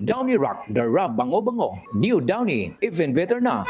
Downy Rock, Dara Bango-Bango. New Downy, even better na.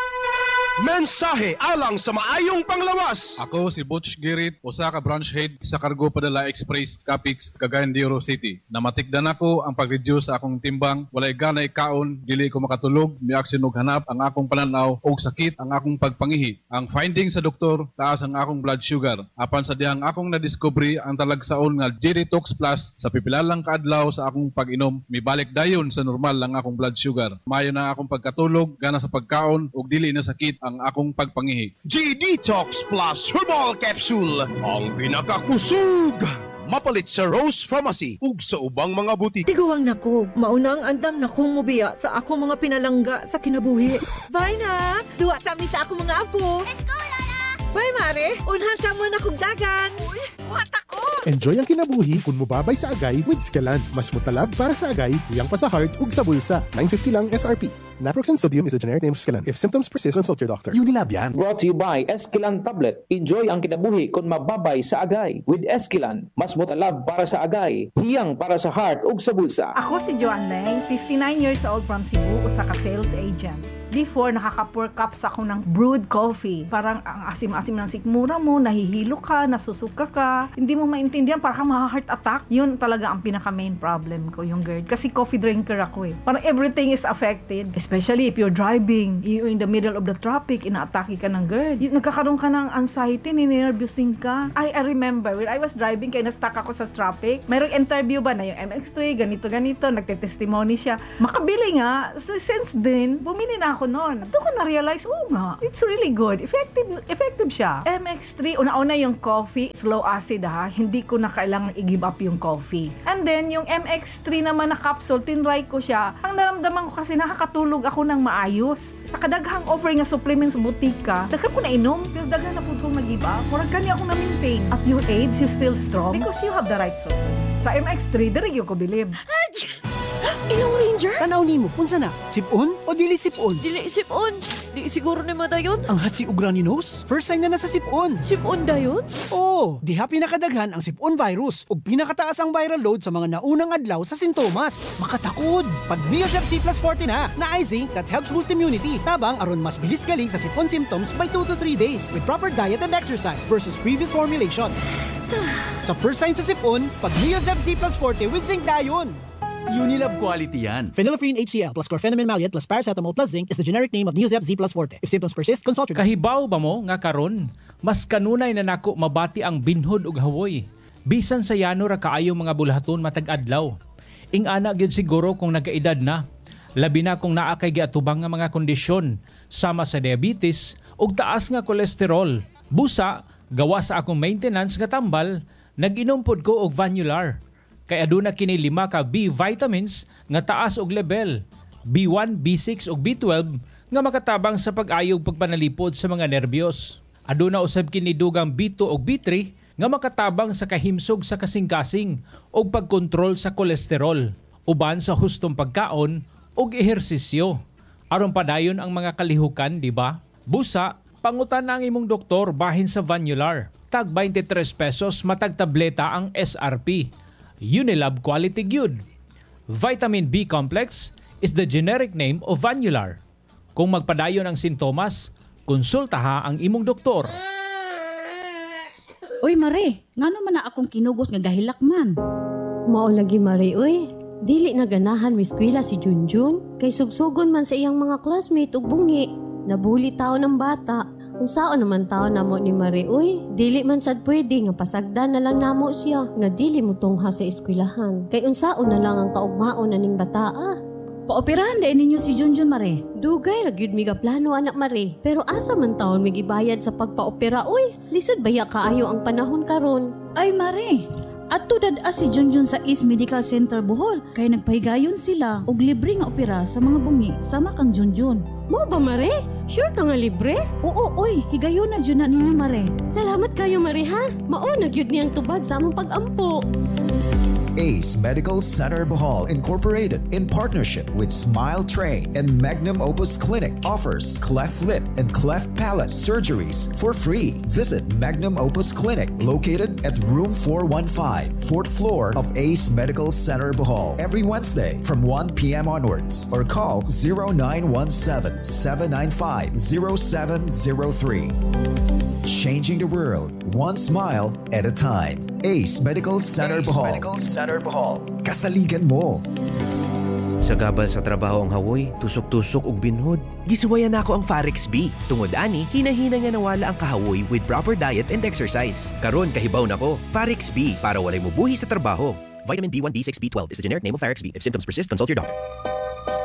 Mensahe alang sa maayong panglawas. Ako si Butch Girit, usa ka branch head sa Cargo Padala Express Capix, Cagayan de Oro City. Namatikdan ako ang pag-reduce sa akong timbang, walay ganay kaon, dili ko makatulog, miaksin og hanap ang akong pananaw og sakit ang akong pagpangihi. Ang finding sa doktor, taas ang akong blood sugar. Apan sa dihang akong nadiscovery ang talagsaon nga G-Detox Plus sa pipilalang kaadlaw sa akong pag-inom, mibalik dayon sa normal ang akong blood sugar. Mayo na akong pagkatulog, gana sa pagkaon ug dili na sakit ang akong pagpangihi. G-Detox Plus Herbal Capsule, ang pinakakusog. Mapalit sa Rose Pharmacy ug sa ubang mga butik. Tiguang nako, maunang andam na kong mubiya sa ako mga pinalangga sa kinabuhi. Bye na! Duwa sa amin sa ako mga apo. Let's go, Lola! Bye, Mare! Unhan sa mo na kong dagan. Uy, buhat ako! Enjoy ang kinabuhi kung mubabay sa agay with Scalan. Mas mutalab para sa agay, tuyang pa sa heart ug sa bulsa. $9.50 lang SRP. Naproxen sodium is a generic name of Scalan. If symptoms persist, consult your doctor. Unilab yan. Brought to you by Esquilan Tablet. Enjoy ang kinabuhi kung mababay sa agay. With Esquilan, mas mutalab para sa agay, hiyang para sa heart ug sa bulsa. Ako si Joan Leng, 59 years old from Cebu, usa ka sales agent. Before, nakaka-4 cups ako ng brewed coffee. Parang ang asim-asim ng sikmura mo, nahihilo ka, nasusuka ka. Hindi mo maintindihan, parang ma-heart attack. Yun talaga ang pinaka-main problem ko, yung GERD. Kasi coffee drinker ako eh. Parang everything is affected. Especially if you're driving, you're in the middle of the traffic, ina-atake ka ng GERD. Nagkakaroon ka ng anxiety, ninervyousing ka. I remember, when I was driving, kaya na-stuck ako sa traffic, mayroong interview ba na yung MX3, ganito-ganito, nagte-testimony siya. Makabili nga. So, since then, bumili na ako noon. Doon ko na-realize, nga, it's really good. Effective siya. MX3, una-una yung coffee, slow acid ha. Hindi ko na kailangan i-give up yung coffee. And then, yung MX3 naman na capsule, tinry ko siya. Ang naramdaman ko kasi nakakatulog ako ng maayos. Sa kadaghang offer nga supplements sa butika, daghan ko na inom. Pero daghan na po kong mag-give up. Murag kani ako na-maintain. At your age, you still strong because you have the right supplement. Sa MX3, diri ko bilib. Ilong Ranger? Tanaw nimo, unsa na? Sipon o dili sipon? Dili sipon. Di siguro ni mo dayon. Ang hatsi ug runny nose? First sign na nasa sipon. Sipon dayon? Oo, diha pinakadaghan ang sipon virus ug pinakataas ang viral load sa mga naunang adlaw sa sintomas. Makatakod. Pag Neosep C plus 40 na I zinc that helps boost immunity. Tabang aron mas bilis galing sa sipon symptoms by 2 to 3 days with proper diet and exercise versus previous formulation. Sa first sign sa sipon, pag Neosep C plus 40 with zinc dayon. Unilab quality yan. Phenylephrine HCl plus chlorpheniramine maleate plus paracetamol plus zinc is the generic name of Neosep Z plus Forte. If symptoms persist, consult your doctor. Kahibaw ba mo nga karon? Mas kanunay na nako mabati ang binhod ug hawoy. Bisan sa yano ra kaayo mga bulhaton matag adlaw. Ing ana gyud siguro kung nagaedad na. Labi na kung naa kay giatubang nga mga kondisyon sama sa diabetes ug taas nga kolesterol. Busa gawa sa akong maintenance nga tambal, nag-inom pod ko og Vanular. Kay aduna kini 5 ka B vitamins nga taas og level, B1, B6 ug B12 nga makatabang sa pag-ayog pagpanalipod sa mga nerbiyos. Aduna usab kini dugang B2 ug B3 nga makatabang sa kahimsog sa kasing-kasing ug pagkontrol sa kolesterol, uban sa hustong pagkaon ug ehersisyo. Aron padayon ang mga kalihukan, di ba? Busa, pangutan na ang imong doktor bahin sa Vanular. Tag 23 pesos matag tableta ang SRP. Unilab quality good. Vitamin B complex is the generic name of Vanular. Kung magpadayon ang sintomas, konsultaha ang imong doktor. Uy Mare, ngano man na akong kinugos nga gahilak man? Mao lagi Mare, uy. Dili na ganahan mi eskwela si Junjun kay sugsugon man sa iyang mga classmate ug bungi. Nabuli taon ng bata. Unsaon naman taon namo ni Mare, uy. Dili man sad pwede nga pasagdan na lang namo siya nga dili mo tungha sa eskwelahan. Kay unsaon na lang ang kaugmaon aning bataa. Paoperahan din ninyo si Junjun Mare. Dugay ra gyud mi plano anak Mare. Pero asa man taon mi gibayad sa pagpaopera, uy. Lisod baya kaayo ang panahon karon. Ay Mare, adto dad-a si Junjun sa East Medical Center Bohol kay nagpahigayon sila og libre nga opera sa mga bungi sama kang Junjun. Mo ba Mare? Sure ka nga libre? Oo, oy, higayon na dyan na ninyo Mare. Salamat kayo Mare ha. Mao na gyud niyang tubag sa among pag-ampo. Ace Medical Center Bohol Incorporated, in partnership with Smile Train and Magnum Opus Clinic, offers cleft lip and cleft palate surgeries for free. Visit Magnum Opus Clinic, located at room 415, 4th floor of Ace Medical Center Bohol, every Wednesday from 1 p.m. onwards, or call 0917-795-0703. Changing the world, one smile at a time. Ace Medical Center Bohol. Kasaligan mo. Sa gabal sa trabaho ang hawoy, tusok-tusok ug binhod. Gisuwayan nako ang Farex B. Tungod ani, hinahina nga nawala ang kahawoy with proper diet and exercise. Karon kahibaw nako, Farex B para walay mubuhi sa trabaho. Vitamin B1, B6, B12 is the generic name of Farex B. If symptoms persist, consult your doctor.